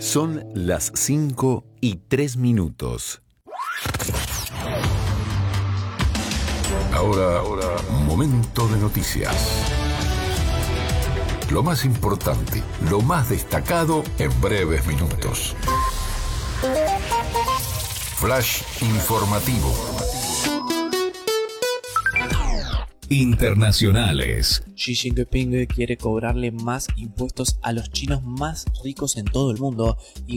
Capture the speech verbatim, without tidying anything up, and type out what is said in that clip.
Son las cinco y tres minutos. Ahora, ahora, momento de noticias. Lo más importante, lo más destacado en breves minutos. Flash informativo. Internacionales. Xi Jinping quiere cobrarle más impuestos a los chinos más ricos en todo el mundo y